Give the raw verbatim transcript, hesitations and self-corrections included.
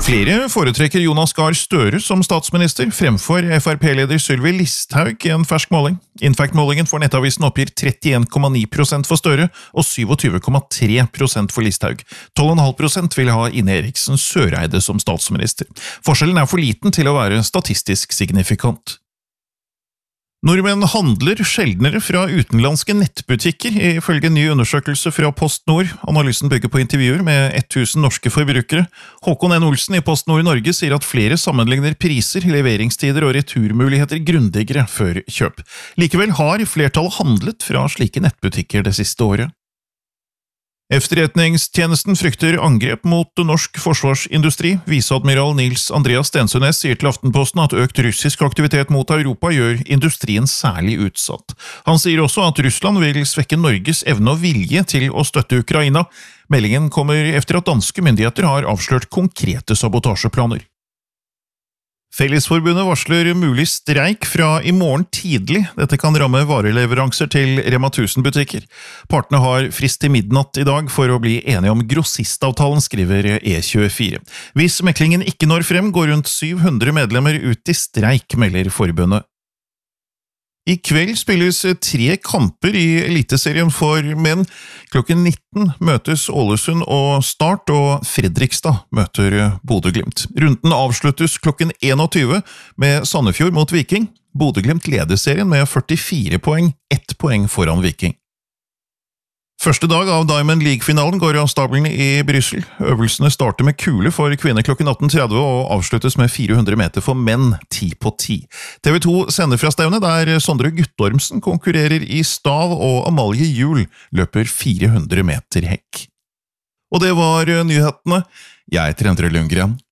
Flere foretrekker Jonas Gahr Støre som statsminister fremfor F R P-leder Sylvi Listhaug i en fersk måling. Infact-målingen for Nettavisen oppgir trettien komma ni prosent for Støre og tjuesju komma tre prosent for Listhaug. tolv komma fem prosent vil ha Ine Eriksen Søreide som statsminister. Forskjellen er for liten til å være statistisk signifikant. Nordmenn handler sjeldnere fra utenlandske nettbutikker, ifølge en ny undersøkelse fra PostNord. Analysen bygger på intervjuer med tusen norske forbrukere. Håkon N. Olsen i PostNord Norge sier at flere sammenligner priser, leveringstider og returmuligheter grundigere før kjøp. Likevel har flertallet handlet fra slike nettbutikker det siste året. Efterretningstjenesten frykter angrep mot norsk forsvarsindustri. Viseadmiral Nils Andreas Stensønes sier til Aftenposten at økt russisk aktivitet mot Europa gjør industrien særlig utsatt. Han sier også at Russland vil svekke Norges evne og vilje til å støtte Ukraina. Meldingen kommer efter at danske myndigheter har avslørt konkrete sabotasjeplaner. Fellesforbundet varsler mulig streik fra i morgen tidlig. Dette kan ramme vareleveranser til Rema tusen-butikker. Partene har frist til midnatt i dag for å bli enige om grossistavtalen, skriver E tjuefire. Hvis meklingen ikke når frem, går rundt syv hundre medlemmer ut i streik, melder forbundet. I kveld spilles tre kamper i Eliteserien for menn. Klokken nitten møtes Ålesund og Start, og Fredrikstad møter Bodø/Glimt. Runden avsluttes klokken tjueen med Sandefjord mot Viking. Bodø/Glimt leder serien med førtifire poeng, ett poeng foran Viking. Første dag av Diamond League-finalen går av stablene i Bryssel. Øvelsene starter med kule for kvinner klokken atten tretti og avsluttes med fire hundre meter for menn ti på ti. T V to sender fra stevnet der Sondre Guttormsen konkurrerer i stav og Amalie Juel løper fire hundre meter hekk. Og det var nyhetene. Jeg heter Endre Lundgren.